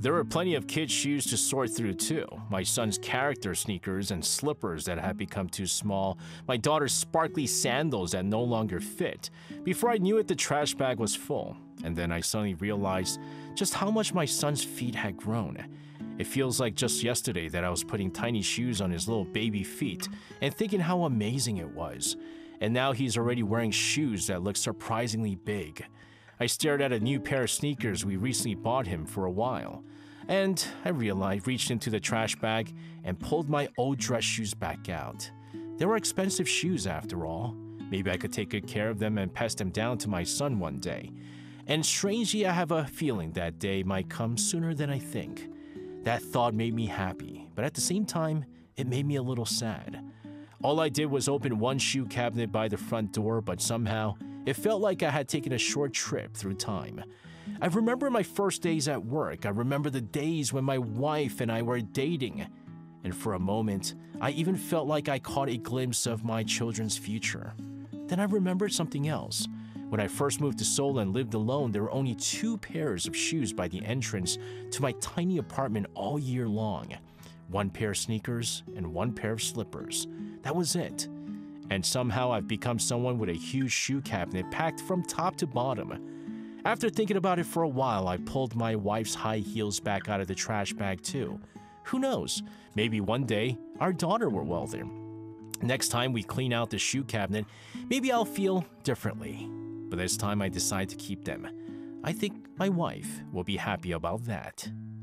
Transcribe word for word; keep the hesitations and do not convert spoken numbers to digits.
There were plenty of kids' shoes to sort through too. My son's character sneakers and slippers that had become too small, my daughter's sparkly sandals that no longer fit. Before I knew it, the trash bag was full. And then I suddenly realized just how much my son's feet had grown. It feels like just yesterday that I was putting tiny shoes on his little baby feet and thinking how amazing it was. And now he's already wearing shoes that look surprisingly big. I stared at a new pair of sneakers we recently bought him for a while, and I realized, reached into the trash bag and pulled my old dress shoes back out. They were expensive shoes after all. Maybe I could take good care of them and pass them down to my son one day. And strangely, I have a feeling that day might come sooner than I think. That thought made me happy, but at the same time, it made me a little sad. All I did was open one shoe cabinet by the front door, but somehow, it felt like I had taken a short trip through time. I remember my first days at work. I remember the days when my wife and I were dating. And for a moment, I even felt like I caught a glimpse of my children's future. Then I remembered something else. When I first moved to Seoul and lived alone, there were only two pairs of shoes by the entrance to my tiny apartment all year long. One pair of sneakers and one pair of slippers. That was it. And somehow I've become someone with a huge shoe cabinet packed from top to bottom. After thinking about it for a while, I pulled my wife's high heels back out of the trash bag too. Who knows? Maybe one day our daughter will wear them. Next time we clean out the shoe cabinet, maybe I'll feel differently. But this time I decide to keep them. I think my wife will be happy about that.